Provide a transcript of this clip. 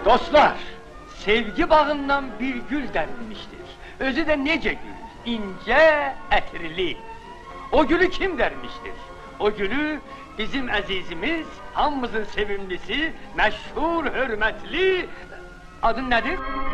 Dostlar, sevgi bağından bir gül dərmişdir. Özü də necə gül, incə, ətirli. O gülü kim dərmişdir? O gülü bizim əzizimiz, hamımızın sevimlisi, məşhur, hörmətli... Adın nədir?